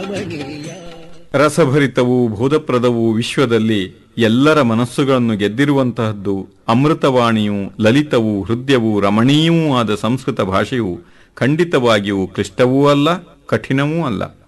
ರಮಣೀಯ. ರಸಭರಿತವೂ ಬೋಧಪ್ರದವೂ ವಿಶ್ವದಲ್ಲಿ ಎಲ್ಲರ ಮನಸ್ಸುಗಳನ್ನು ಗೆದ್ದಿರುವಂತಹದ್ದು ಅಮೃತವಾಣಿಯೂ ಲಲಿತವೂ ಹೃದಯವೂ ರಮಣೀಯವೂ ಆದ ಸಂಸ್ಕೃತ ಭಾಷೆಯು ಖಂಡಿತವಾಗಿಯೂ ಕ್ಲಿಷ್ಟವೂ ಅಲ್ಲ, ಕಠಿಣವೂ ಅಲ್ಲ.